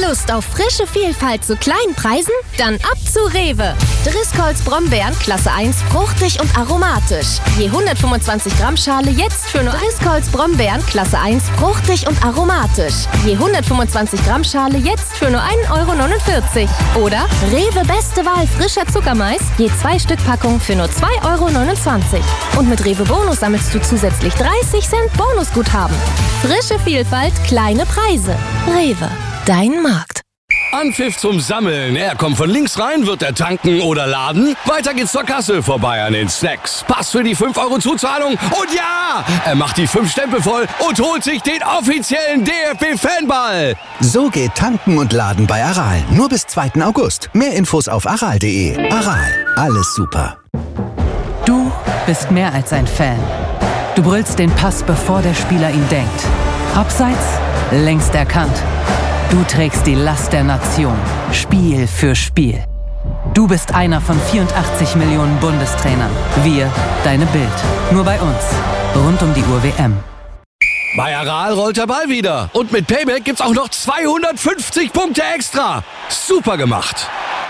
Lust auf frische Vielfalt zu kleinen Preisen? Dann ab zu Rewe. Driscolls Brombeeren Klasse 1 fruchtig und aromatisch. Je 125 Gramm Schale jetzt für nur Driscolls Brombeeren Klasse 1 fruchtig und aromatisch. Je 125 Gramm Schale jetzt für nur 1,49 €. Oder Rewe Beste Wahl frischer Zuckermais. Je 2 Stück Packung für nur 2,29 €. Und mit Rewe Bonus sammelst du zusätzlich 30 Cent Bonusguthaben. Frische Vielfalt, kleine Preise. Rewe, dein Markt. Anpfiff zum Sammeln. Er kommt von links rein, wird er tanken oder laden? Weiter geht's zur Kasse, vorbei an den Snacks. Pass für die 5 € Zuzahlung und ja! Er macht die 5 Stempel voll und holt sich den offiziellen DFB-Fanball. So geht Tanken und Laden bei Aral. Nur bis 2. August. Mehr Infos auf aral.de. Aral, alles super. Du bist mehr als ein Fan. Du brüllst den Pass, bevor der Spieler ihn denkt. Abseits? Längst erkannt. Du trägst die Last der Nation, Spiel für Spiel. Du bist einer von 84 Millionen Bundestrainern. Wir, deine Bild. Nur bei uns. Rund um die Uhr WM. Bei Aral rollt der Ball wieder. Und mit Payback gibt's auch noch 250 Punkte extra. Super gemacht.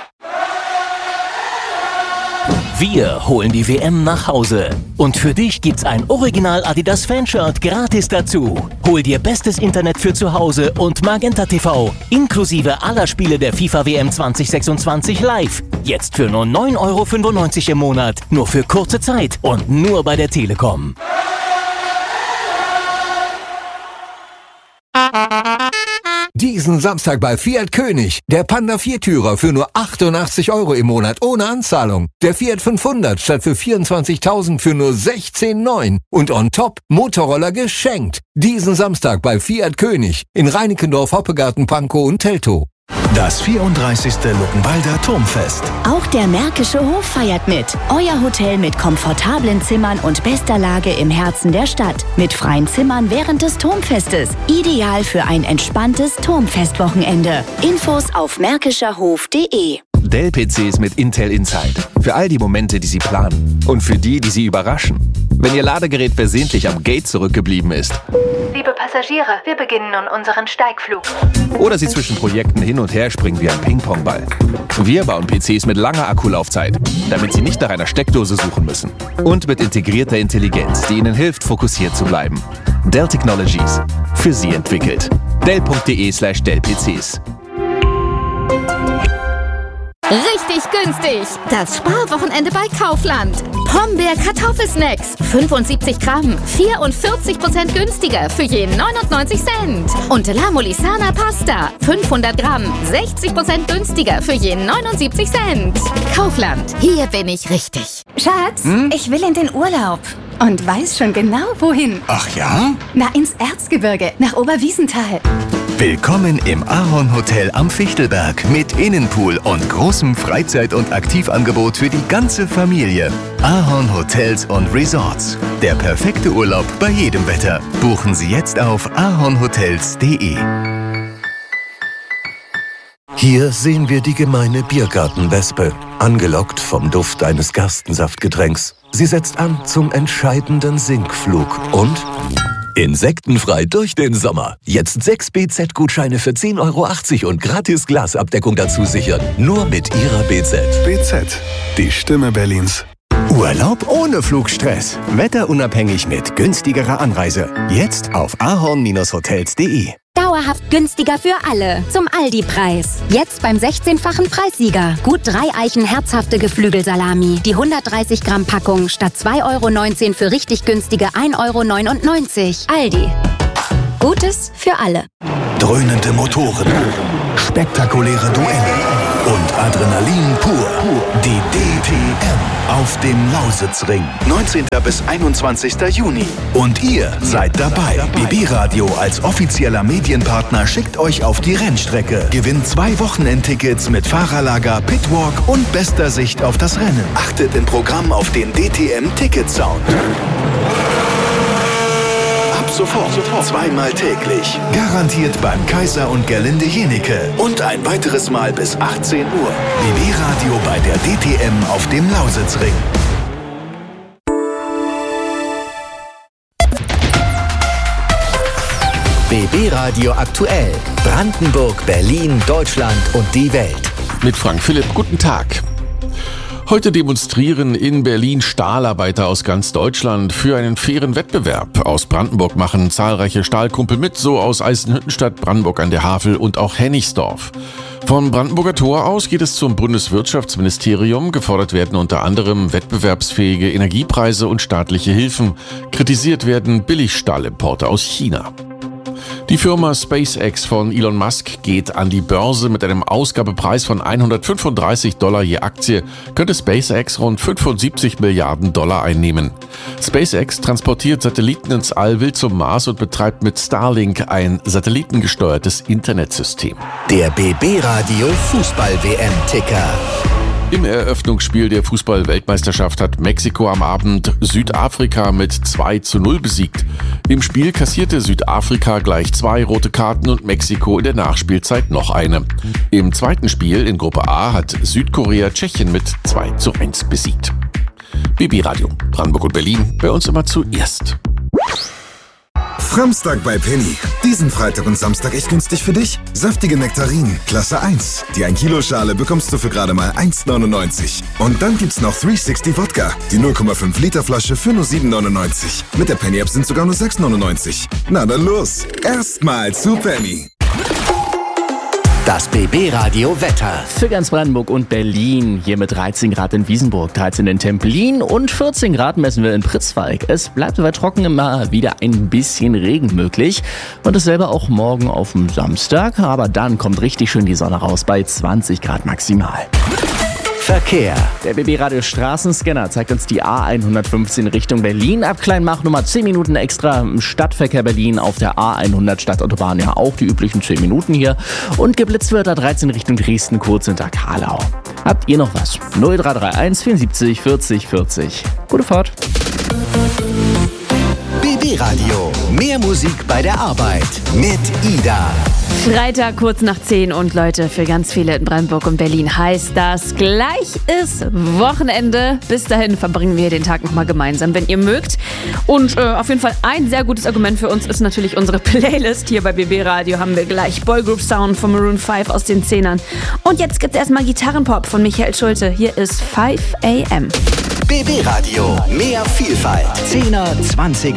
Wir holen die WM nach Hause. Und für dich gibt's ein Original Adidas Fanshirt gratis dazu. Hol dir bestes Internet für zu Hause und Magenta TV, inklusive aller Spiele der FIFA WM 2026 live. Jetzt für nur 9,95 € im Monat. Nur für kurze Zeit und nur bei der Telekom. Diesen Samstag bei Fiat König. Der Panda Viertürer für nur 88 € im Monat ohne Anzahlung. Der Fiat 500 statt für 24.000 für nur 16,9. Und on top Motorroller geschenkt. Diesen Samstag bei Fiat König in Reinickendorf, Hoppegarten, Pankow und Teltow. Das 34. Luckenwalder Turmfest. Auch der Märkische Hof feiert mit. Euer Hotel mit komfortablen Zimmern und bester Lage im Herzen der Stadt. Mit freien Zimmern während des Turmfestes. Ideal für ein entspanntes Turmfestwochenende. Infos auf märkischerhof.de. Dell-PCs mit Intel Inside. Für all die Momente, die Sie planen. Und für die, die Sie überraschen. Wenn Ihr Ladegerät versehentlich am Gate zurückgeblieben ist. Liebe Passagiere, wir beginnen nun unseren Steigflug. Oder Sie zwischen Projekten hin und her springen wie ein Ping-Pong-Ball. Wir bauen PCs mit langer Akkulaufzeit, damit Sie nicht nach einer Steckdose suchen müssen. Und mit integrierter Intelligenz, die Ihnen hilft, fokussiert zu bleiben. Dell Technologies. Für Sie entwickelt. Dell.de/Dell-PCs. Richtig günstig! Das Sparwochenende bei Kaufland. Pombeer Kartoffelsnacks. 75 Gramm. 44% günstiger für je 99 Cent. Und La Molisana Pasta. 500 Gramm. 60% günstiger für je 79 Cent. Kaufland. Hier bin ich richtig. Schatz, ich will in den Urlaub. Und weiß schon genau, wohin. Ach ja? Na, ins Erzgebirge, nach Oberwiesenthal. Willkommen im Ahorn Hotel am Fichtelberg mit Innenpool und großem Freizeit- und Aktivangebot für die ganze Familie. Ahorn Hotels und Resorts. Der perfekte Urlaub bei jedem Wetter. Buchen Sie jetzt auf ahornhotels.de. Hier sehen wir die gemeine Biergartenwespe, angelockt vom Duft eines Gerstensaftgetränks. Sie setzt an zum entscheidenden Sinkflug und insektenfrei durch den Sommer. Jetzt 6 BZ-Gutscheine für 10,80 € und gratis Glasabdeckung dazu sichern. Nur mit Ihrer BZ. BZ, die Stimme Berlins. Urlaub ohne Flugstress. Wetterunabhängig mit günstigerer Anreise. Jetzt auf ahorn-hotels.de. Dauerhaft günstiger für alle. Zum Aldi-Preis. Jetzt beim 16-fachen Preissieger. Gut 3 Eichen herzhafte Geflügelsalami. Die 130 Gramm Packung statt 2,19 € für richtig günstige 1,99 €. Aldi. Gutes für alle. Dröhnende Motoren, spektakuläre Duelle und Adrenalin pur. Die DTM auf dem Lausitzring. 19. bis 21. Juni. Und ihr seid dabei. BB Radio als offizieller Medienpartner schickt euch auf die Rennstrecke. Gewinnt 2 Wochenendtickets mit Fahrerlager, Pitwalk und bester Sicht auf das Rennen. Achtet im Programm auf den DTM Ticket Sound. Sofort. 2-mal täglich. Garantiert beim Kaiser und Gerlinde Jenecke. Und ein weiteres Mal bis 18 Uhr. BB Radio bei der DTM auf dem Lausitzring. BB Radio aktuell. Brandenburg, Berlin, Deutschland und die Welt. Mit Frank Philipp, guten Tag. Heute demonstrieren in Berlin Stahlarbeiter aus ganz Deutschland für einen fairen Wettbewerb. Aus Brandenburg machen zahlreiche Stahlkumpel mit, so aus Eisenhüttenstadt, Brandenburg an der Havel und auch Hennigsdorf. Vom Brandenburger Tor aus geht es zum Bundeswirtschaftsministerium. Gefordert werden unter anderem wettbewerbsfähige Energiepreise und staatliche Hilfen. Kritisiert werden Billigstahlimporte aus China. Die Firma SpaceX von Elon Musk geht an die Börse. Mit einem Ausgabepreis von $135 je Aktie könnte SpaceX rund 75 Milliarden Dollar einnehmen. SpaceX transportiert Satelliten ins All, will zum Mars und betreibt mit Starlink ein satellitengesteuertes Internetsystem. Der BB Radio Fußball-WM-Ticker. Im Eröffnungsspiel der Fußball-Weltmeisterschaft hat Mexiko am Abend Südafrika mit 2:0 besiegt. Im Spiel kassierte Südafrika gleich 2 rote Karten und Mexiko in der Nachspielzeit noch eine. Im zweiten Spiel in Gruppe A hat Südkorea Tschechien mit 2:1 besiegt. BB Radio, Brandenburg und Berlin, bei uns immer zuerst. Framstag bei Penny. Diesen Freitag und Samstag echt günstig für dich. Saftige Nektarinen, Klasse 1. Die 1 Kilo Schale bekommst du für gerade mal 1,99. Und dann gibt's noch 360 Wodka. Die 0,5 Liter Flasche für nur 7,99. Mit der Penny App sind sogar nur 6,99. Na dann los. Erstmal zu Penny. Das BB Radio Wetter. Für ganz Brandenburg und Berlin. Hier mit 13 Grad in Wiesenburg, 13 in Templin und 14 Grad messen wir in Pritzwalk. Es bleibt aber trocken, immer wieder ein bisschen Regen möglich. Und dasselbe auch morgen auf dem Samstag. Aber dann kommt richtig schön die Sonne raus bei 20 Grad maximal. Verkehr. Der BB Radio Straßenscanner zeigt uns die A115 Richtung Berlin. Ab Kleinmach nochmal 10 Minuten extra im Stadtverkehr Berlin. Auf der A100 Stadtautobahn ja auch die üblichen 10 Minuten hier. Und geblitzt wird A13 Richtung Dresden, kurz hinter Karlau. Habt ihr noch was? 0331 74 40 40. Gute Fahrt. BB Radio. Mehr Musik bei der Arbeit. Mit Ida. Freitag kurz nach 10 und Leute, für ganz viele in Brandenburg und Berlin heißt das, gleich ist Wochenende. Bis dahin verbringen wir den Tag nochmal gemeinsam, wenn ihr mögt. Und auf jeden Fall ein sehr gutes Argument für uns ist natürlich unsere Playlist. Hier bei BB Radio haben wir gleich Boygroup Sound von Maroon 5 aus den 10ern. Und jetzt gibt's erstmal Gitarrenpop von Michael Schulte. Hier ist 5 AM. BB Radio. Mehr Vielfalt. 10er, 20er.